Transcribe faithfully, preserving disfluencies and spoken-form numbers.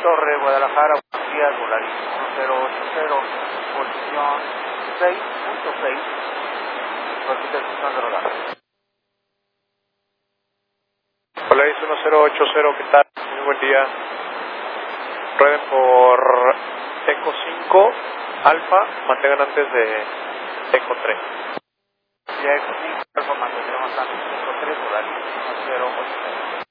Torre, Guadalajara, buenos días, Volaris uno cero ocho cero, posición seis punto seis, repite el de rodar. Volaris uno cero ocho cero, ¿qué tal? Muy buen día. Rueden por Eco cinco, Alfa, mantengan antes de Eco tres. Ya Eco cinco, Alfa, mantendremos antes de Eco tres, Volaris uno cero ocho cero.